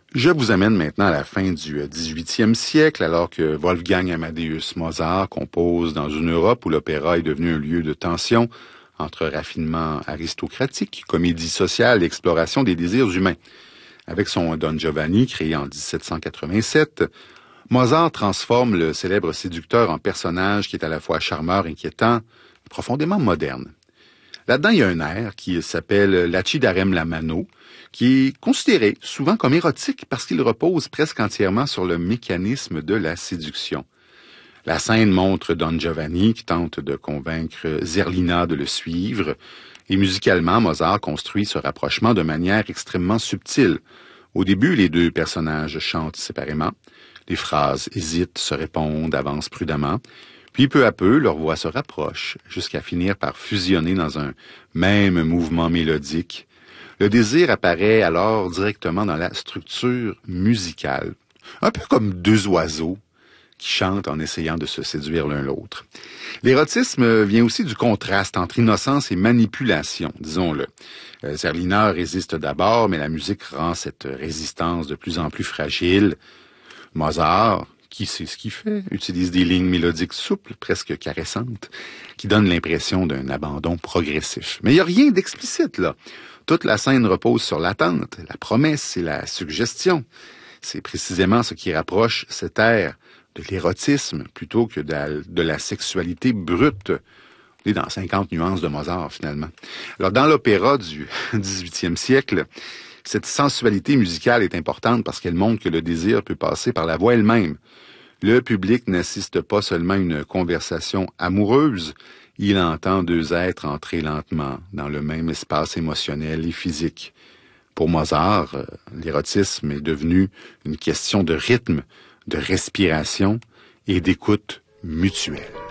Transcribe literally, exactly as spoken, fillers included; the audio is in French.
Je vous amène maintenant à la fin du dix-huitième siècle, alors que Wolfgang Amadeus Mozart compose dans une Europe où l'opéra est devenu un lieu de tension entre raffinement aristocratique, comédie sociale et exploration des désirs humains. Avec son Don Giovanni, créé en dix-sept cent quatre-vingt-sept, Mozart transforme le célèbre séducteur en personnage qui est à la fois charmeur, inquiétant et profondément moderne. Là-dedans, il y a un air qui s'appelle Lacidarem la mano, qui est considéré souvent comme érotique parce qu'il repose presque entièrement sur le mécanisme de la séduction. La scène montre Don Giovanni qui tente de convaincre Zerlina de le suivre, et musicalement, Mozart construit ce rapprochement de manière extrêmement subtile. Au début, les deux personnages chantent séparément, les phrases hésitent, se répondent, avancent prudemment, puis peu à peu, leurs voix se rapprochent, jusqu'à finir par fusionner dans un même mouvement mélodique. Le désir apparaît alors directement dans la structure musicale, un peu comme deux oiseaux qui chantent en essayant de se séduire l'un l'autre. L'érotisme vient aussi du contraste entre innocence et manipulation, disons-le. Euh, Zerlina résiste d'abord, mais la musique rend cette résistance de plus en plus fragile. Mozart, qui sait ce qu'il fait, utilise des lignes mélodiques souples, presque caressantes, qui donnent l'impression d'un abandon progressif. Mais il n'y a rien d'explicite, là. Toute la scène repose sur l'attente, la promesse et la suggestion. C'est précisément ce qui rapproche cet air de l'érotisme plutôt que de la, de la sexualité brute. On est dans cinquante nuances de Mozart, finalement. Alors, dans l'opéra du dix-huitième siècle, cette sensualité musicale est importante parce qu'elle montre que le désir peut passer par la voix elle-même. Le public n'assiste pas seulement à une conversation amoureuse, il entend deux êtres entrer lentement dans le même espace émotionnel et physique. Pour Mozart, l'érotisme est devenu une question de rythme, de respiration et d'écoute mutuelle.